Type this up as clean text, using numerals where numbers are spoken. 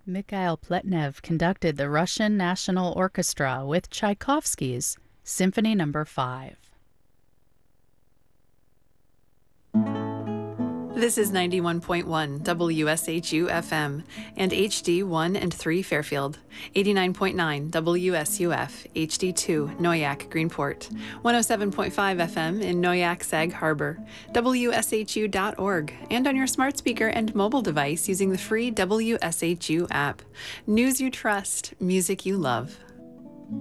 Mikhail Pletnev conducted the Russian National Orchestra with Tchaikovsky's Symphony No. 5. This is 91.1 WSHU FM and HD 1 and 3 Fairfield, 89.9 WSUF HD 2 Noyak Greenport, 107.5 FM in Noyak Sag Harbor, WSHU.org, and on your smart speaker and mobile device using the free WSHU app. News you trust, music you love.